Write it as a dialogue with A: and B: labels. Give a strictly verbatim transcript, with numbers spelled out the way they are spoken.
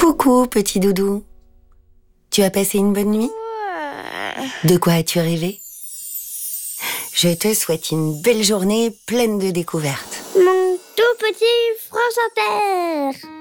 A: Coucou, petit doudou. Tu as passé une bonne nuit? De quoi as-tu rêvé? Je te souhaite une belle journée pleine de découvertes.
B: Mon tout petit France Inter.